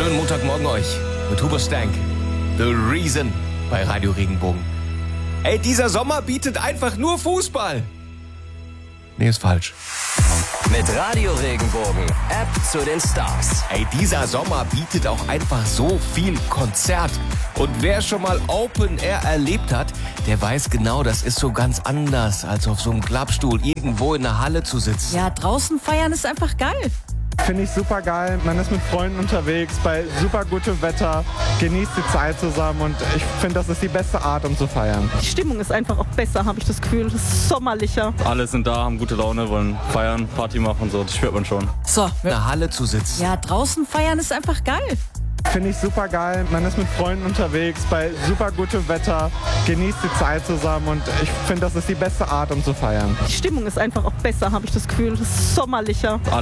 Schönen Montagmorgen euch mit Huber Stank. The Reason bei Radio Regenbogen. Ey, dieser Sommer bietet einfach nur Fußball. Nee, ist falsch. Mit Radio Regenbogen, App zu den Stars. Ey, dieser Sommer bietet auch einfach so viel Konzert. Und wer schon mal Open Air erlebt hat, der weiß genau, das ist so ganz anders, als auf so einem Klappstuhl irgendwo in der Halle zu sitzen. Ja, draußen feiern ist einfach geil. Finde ich super geil. Man ist mit Freunden unterwegs, bei super gutem Wetter, genießt die Zeit zusammen und ich finde, das ist die beste Art, um zu feiern. Die Stimmung ist einfach auch besser, habe ich das Gefühl. Es ist sommerlicher. Alle sind da, haben gute Laune, wollen feiern, Party machen und so. Das spürt man schon. So, In der Halle zu sitzen. ja, draußen feiern ist einfach geil. Finde ich super geil. Man ist mit Freunden unterwegs, bei super gutem Wetter, genießt die Zeit zusammen und ich finde, das ist die beste Art, um zu feiern. Die Stimmung ist einfach auch besser, habe ich das Gefühl. Es ist sommerlicher.